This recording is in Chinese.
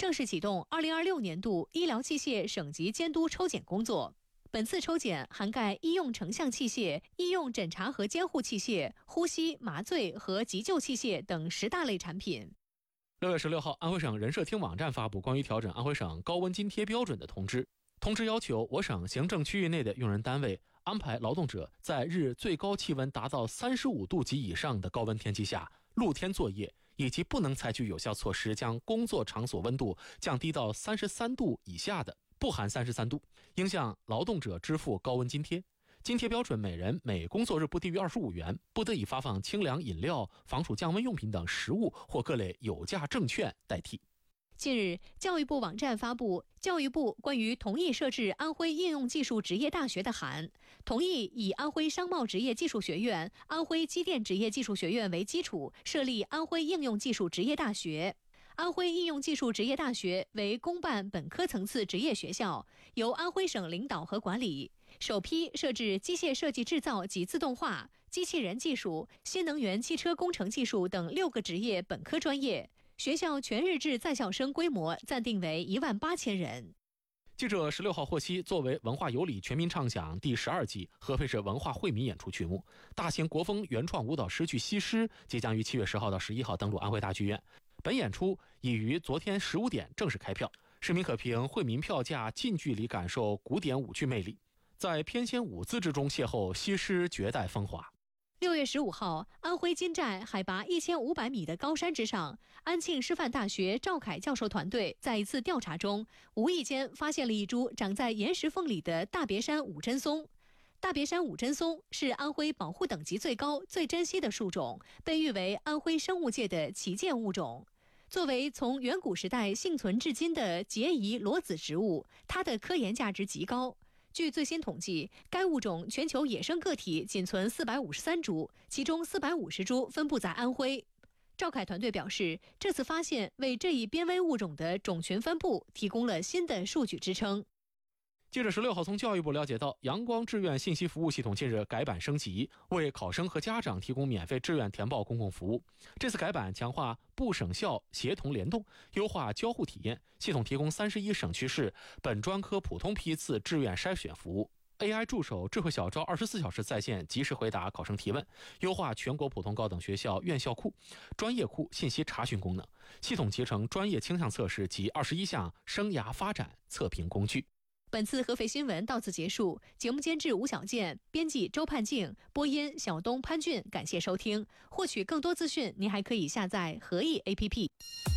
正式启动2026年度医疗器械省级监督抽检工作。本次抽检涵盖医用成像器械、医用诊查和监护器械、呼吸、麻醉和急救器械等10大类产品。 6月16号，安徽省人社厅网站发布关于调整安徽省高温津贴标准的通知。通知要求我省行政区域内的用人单位安排劳动者在日最高气温达到35度及以上的高温天气下露天作业，以及不能采取有效措施将工作场所温度降低到33度以下的，不含33度，应向劳动者支付高温津贴。津贴标准每人每工作日不低于25元，不得以发放清凉饮料、防暑降温用品等食物或各类有价证券代替。 近日，教育部网站发布教育部关于同意设置安徽应用技术职业大学的函，同意以安徽商贸职业技术学院、安徽机电职业技术学院为基础，设立安徽应用技术职业大学。安徽应用技术职业大学为公办本科层次职业学校，由安徽省领导和管理，首批设置机械设计制造及自动化、机器人技术、新能源汽车工程技术等6个职业本科专业。学校全日制在校生规模暂定为18000人。 记者16号获悉，作为文化有礼全民唱响第12季合肥市文化惠民演出曲目，大型国风原创舞蹈诗剧《西施》即将于7月10号到11号登陆安徽大剧院。本演出已于昨天15点正式开票，市民可凭惠民票价近距离感受古典舞剧魅力，在翩跹舞姿之中邂逅西施绝代风华。 6月15号，安徽金寨海拔1500米的高山之上，安庆师范大学赵凯教授团队在一次调查中，无意间发现了一株长在岩石缝里的大别山五针松。大别山五针松是安徽保护等级最高、最珍稀的树种，被誉为安徽生物界的旗舰物种。作为从远古时代幸存至今的孑遗裸子植物，它的科研价值极高。据最新统计，该物种全球野生个体仅存453株，其中450株分布在安徽。赵凯团队表示，这次发现为这一濒危物种的种群分布提供了新的数据支撑。 记者16号从教育部了解到，阳光志愿信息服务系统近日改版升级，为考生和家长提供免费志愿填报公共服务。这次改版强化部省校协同联动，优化交互体验，系统提供31省区市本专科普通批次志愿筛选服务。AI 助手智慧小招24小时在线及时回答考生提问，优化全国普通高等学校院校库、专业库信息查询功能。系统集成专业倾向测试及21项生涯发展测评工具。 本次合肥新闻到此结束，节目监制吴小健，编辑周盼静，播音小东、潘俊，感谢收听。获取更多资讯，您还可以下载合意 APP。